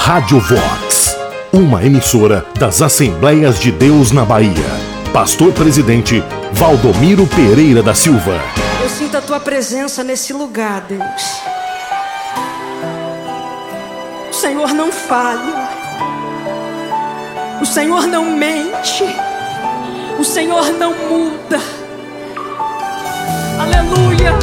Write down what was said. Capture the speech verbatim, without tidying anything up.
Rádio Vox, uma emissora das Assembleias de Deus na Bahia. Pastor Presidente Valdomiro Pereira da Silva. Eu sinto a tua presença nesse lugar, Deus. O Senhor não falha. O Senhor não mente. O Senhor não muda. Aleluia.